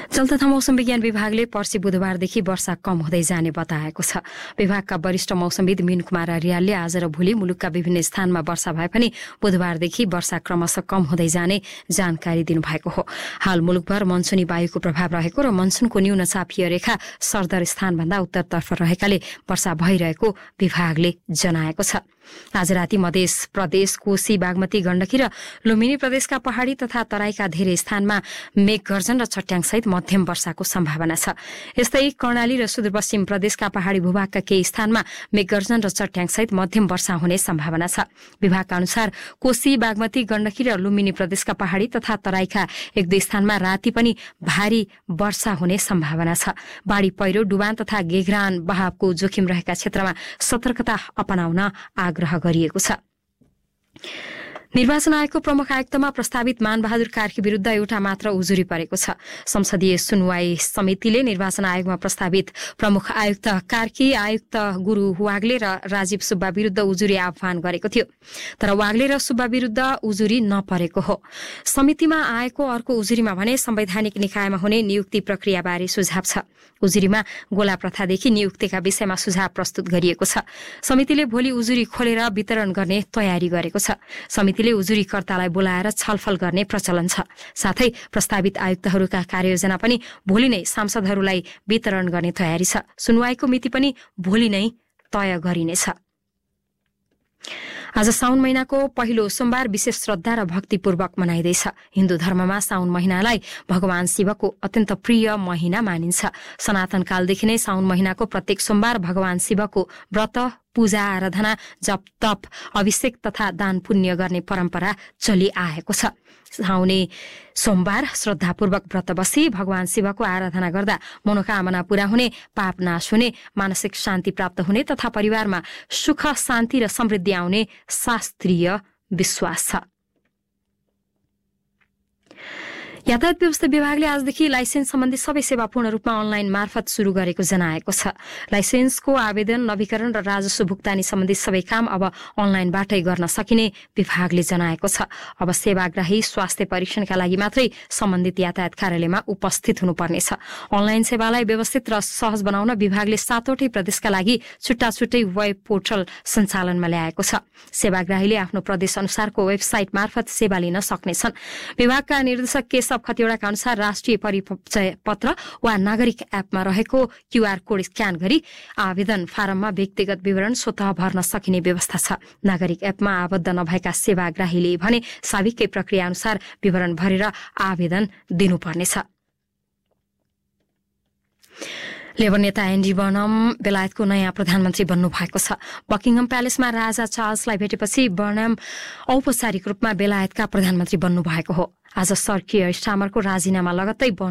चल्ता मौसम विज्ञान विभागले पर्सि बुधबारदेखि वर्षा कम हुँदै जाने बताएको छ। विभागका वरिष्ठ मौसमविद मीन कुमार आर्यालले आज र भोलि मुलुकका विभिन्न स्थानमा वर्षा भए पनि बुधबारदेखि वर्षा क्रमशः कम हुँदै जाने जानकारी दिनुभएको हो। हाल मुलुकभर मनसुनी वायुको प्रभाव रहेको र मनसुनको न्यून चापीय रेखा सरदर स्थानभन्दा उत्तरतर्फ रहेकाले वर्षा भइरहेको विभागले जनाएको छ। आज राति मध्य प्रदेश, कोशी, बागमती, गण्डकी र लुम्बिनी प्रदेशका पहाड़ी तथा तराईका धेरै स्थानमा मेघगर्जन र चट्याङसहित मध्यम वर्षाको सम्भावना छ। यस्तै कर्णाली र सुदूरपश्चिम प्रदेशका पहाड़ी भूभागका केही स्थानमा मेघगर्जन र चट्याङसहित मध्यम वर्षा हुने सम्भावना छ। विभागका अनुसार कोशी, बागमती, गण्डकी र लुम्बिनी प्रदेशका पहाड़ी तथा तराईका एक दुई स्थानमा राति पनि भारी वर्षा हुने सम्भावना छ। बाढ़ी पहिरो, डुबान तथा गेघरान बहावको जोखिम रहेका क्षेत्रमा सतर्कता अपनाउन आग्रह गरिएको छ। निर्वाचन आयोगको प्रमुख आयुक्तमा प्रस्तावित मानबहादुर कार्की विरुद्ध एउटा मात्र उजुरी परेको छ। संसदीय सुनवाई समितिले निर्वाचन आयोगमा प्रस्तावित प्रमुख आयुक्त कार्की, आयुक्त गुरु वाग्ले र राजीव सुब्बा विरुद्ध उजुरी आह्वान गरेको थियो। तर वाग्ले र सुब्बा विरुद्ध उजुरी नपरेको हो। समितिमा आएको अर्को उजुरीमा भने संवैधानिक निकायमा हुने नियुक्ति प्रक्रियाबारे सुझाव छ। उजुरीमा गोला प्रथादेखि नियुक्तिका विषयमा सुझाव प्रस्तुत गरिएको छ। समितिले भोलि उजुरी खोलेर वितरण गर्ने तयारी गरेको छ। समितिले उजुरीकर्तालाई बोलाएर छलफल गर्ने प्रचलन छ। साथै प्रस्तावित आयुक्तहरूका कार्ययोजना पनि भोलि नै सांसदहरूलाई वितरण गर्ने तयारी छ। सुनवाईको मिति पनि भोलि नै तय गरिनेछ। आज साउन महिनाको पहिलो सोमबार विशेष श्रद्धा र भक्तिपूर्वक मनाइँदैछ। हिन्दू धर्ममा साउन महिनालाई भगवान शिवको अत्यन्त प्रिय महिना मानिन्छ। सनातन कालदेखि नै साउन महिनाको प्रत्येक सोमबार भगवान शिवको व्रत, पूजा आराधना, जप तप, अभिषेक तथा दान पुण्य गर्ने परम्परा चलिआएको छ। साउने सोमबार श्रद्धापूर्वक व्रत बसी भगवान शिवको आराधना गर्दा मनोकामना पूरा हुने, पाप नाश हुने, मानसिक शान्ति प्राप्त हुने तथा परिवारमा सुख, शान्ति र समृद्धि आउने शास्त्रीय विश्वास छ। यातायात व्यवस्था विभागले आजदेखि लाइसेन्स सम्बन्धी सबै सेवा पूर्ण रूपमा अनलाइन मार्फत शुरू गरेको जनाएको छ। लाइसेन्सको आवेदन, नवीकरण र राजस्व भुक्तानी सम्बन्धी सबै काम अब अनलाइनबाटै गर्न सकिने विभागले जनाएको छ। अब सेवाग्राही स्वास्थ्य परीक्षणका लागि मात्रै सम्बन्धित यातायात कार्यालयमा उपस्थित हुनुपर्नेछ। अनलाइन सेवालाई व्यवस्थित र सहज बनाउन विभागले 7वटै प्रदेशका लागि छुट्टा छुट्टै वेब पोर्टल सञ्चालनमा ल्याएको छ। सेवाग्राहीले आफ्नो प्रदेश अनुसारको वेबसाइट मार्फत सेवा लिन सक्नेछन्। विभागका निर्देशक केशव खतिवड़ाका अनुसार राष्ट्रिय परिचय पत्र वा नागरिक एपमा रहेको क्यूआर कोड स्क्यान गरी आवेदन फारममा व्यक्तिगत विवरण स्वतः भर्न सकिने व्यवस्था छ। नागरिक एपमा आबद्ध नभएका सेवाग्राहीले भने साविकै प्रक्रिया अनुसार विवरण भरेर आवेदन दिनुपर्नेछ। लेबर नेता एन्डी बर्नम बेलायतको नयाँ प्रधानमन्त्री बन्नु भएको छ। बकिङहम प्यालेसमा राजा चार्ल्सलाई भेटेपछि बर्नम औपचारिक रूपमा बेलायतका प्रधानमन्त्री बन्नु भएको हो। आज सर कियर स्टामरको राजीनामा लगत्तै